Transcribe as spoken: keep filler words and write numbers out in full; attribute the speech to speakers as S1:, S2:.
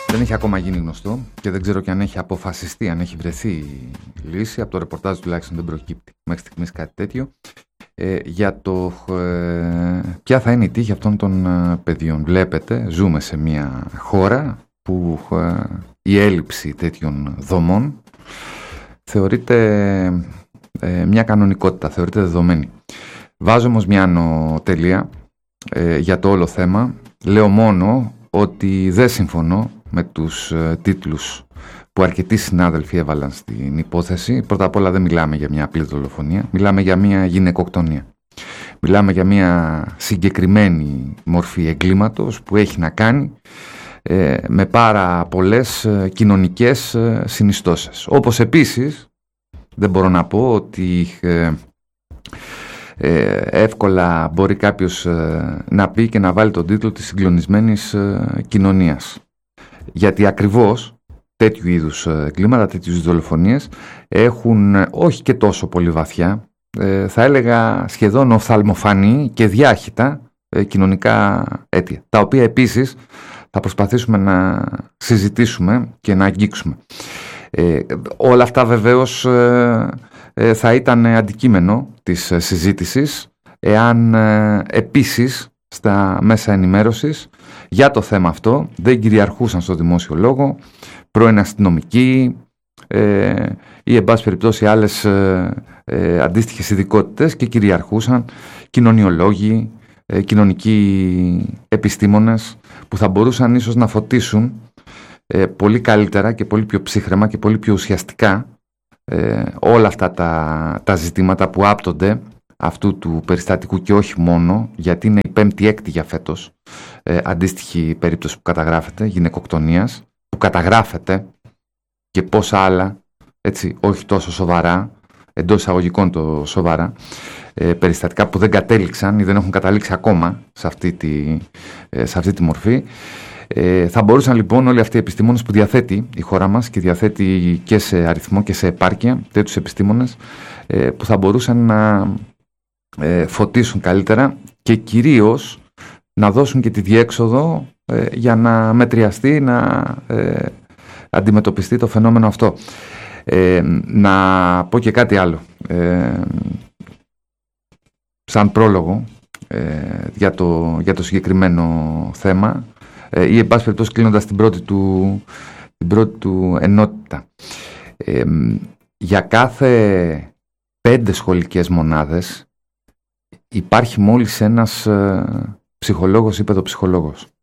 S1: Δεν έχει ακόμα γίνει γνωστό και δεν ξέρω και αν έχει αποφασιστεί, αν έχει βρεθεί η λύση. Από το ρεπορτάζ τουλάχιστον δεν προκύπτει μέχρι στιγμής κάτι τέτοιο. Ε, για το ε, ποια θα είναι η τύχη αυτών των ε, παιδιών. Βλέπετε, ζούμε σε μια χώρα που ε, η έλλειψη τέτοιων δομών θεωρείται ε, μια κανονικότητα, θεωρείται δεδομένη. Βάζω όμως μια ανωτελεία ε, για το όλο θέμα. Λέω μόνο ότι δεν συμφωνώ με τους ε, τίτλους που αρκετοί συνάδελφοι έβαλαν στην υπόθεση. Πρώτα απ' όλα δεν μιλάμε για μια απλή δολοφονία, μιλάμε για μια γυναικοκτονία. Μιλάμε για μια συγκεκριμένη μορφή εγκλήματος που έχει να κάνει ε, με πάρα πολλές ε, κοινωνικές ε, συνιστώσεις. Όπως επίσης δεν μπορώ να πω ότι ε, ε, εύκολα μπορεί κάποιος ε, να πει και να βάλει τον τίτλο της συγκλονισμένης ε, κοινωνίας. Γιατί ακριβώς τέτοιου είδους εγκλήματα, τέτοιου είδους δολοφονίες έχουν όχι και τόσο πολύ βαθιά, ε, θα έλεγα σχεδόν οφθαλμοφανή και διάχυτα ε, κοινωνικά αίτια, τα οποία επίσης θα προσπαθήσουμε να συζητήσουμε και να αγγίξουμε. Ε, όλα αυτά βεβαίως ε, ε, θα ήταν αντικείμενο της συζήτησης εάν ε, επίσης στα μέσα ενημέρωσης για το θέμα αυτό δεν κυριαρχούσαν στο δημόσιο λόγο πρώην αστυνομικοί ε, ή εν πάση περιπτώσει άλλες ε, ε, αντίστοιχες ειδικότητες και κυριαρχούσαν κοινωνιολόγοι, ε, κοινωνικοί επιστήμονες που θα μπορούσαν ίσως να φωτίσουν ε, πολύ καλύτερα και πολύ πιο ψύχραιμα και πολύ πιο ουσιαστικά ε, όλα αυτά τα, τα ζητήματα που άπτονται αυτού του περιστατικού και όχι μόνο, γιατί είναι η πέμπτη έκτη για φέτος ε, αντίστοιχη περίπτωση που καταγράφεται, γυναικοκτονίας, που καταγράφεται και πόσα άλλα, έτσι, όχι τόσο σοβαρά, εντός εισαγωγικών το σοβαρά, ε, περιστατικά που δεν κατέληξαν ή δεν έχουν καταλήξει ακόμα σε αυτή τη, ε, σε αυτή τη μορφή. Ε, θα μπορούσαν λοιπόν όλοι αυτοί οι επιστήμονες που διαθέτει η χώρα μας και διαθέτει και σε αριθμό και σε επάρκεια τέτοιους επιστήμονες ε, που θα μπορούσαν να ε, φωτίσουν καλύτερα και κυρίως να δώσουν και τη διέξοδο ε, για να μετριαστεί, να ε, αντιμετωπιστεί το φαινόμενο αυτό. Ε, να πω και κάτι άλλο. Ε, σαν πρόλογο ε, για, το, για το συγκεκριμένο θέμα ε, ή εν πάση περιπτώσει κλείνοντας την πρώτη του, την πρώτη του ενότητα. Ε, για κάθε πέντε σχολικές μονάδες υπάρχει μόλις ένας ε, ψυχολόγος ή παιδοψυχολόγος.